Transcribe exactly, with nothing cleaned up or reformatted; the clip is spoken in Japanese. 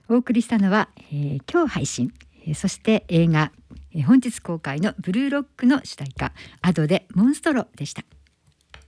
お送りしたのは、えー、今日配信、えー、そして映画、えー、本日公開のブルーロックの主題歌アドでモンストロでした。